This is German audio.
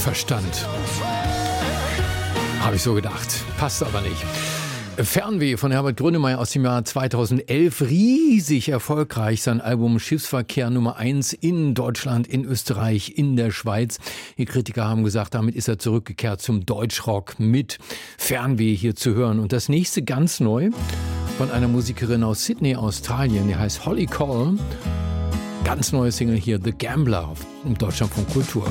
Verstand. Habe ich so gedacht. Passt aber nicht. Fernweh von Herbert Grönemeyer aus dem Jahr 2011. Riesig erfolgreich. Sein Album Schiffsverkehr Nummer 1 in Deutschland, in Österreich, in der Schweiz. Die Kritiker haben gesagt, damit ist er zurückgekehrt zum Deutschrock mit Fernweh hier zu hören. Und das nächste ganz neu von einer Musikerin aus Sydney, Australien. Die heißt Holly Cole. Ganz neue Single hier, The Gambler, im Deutschlandfunk Kultur.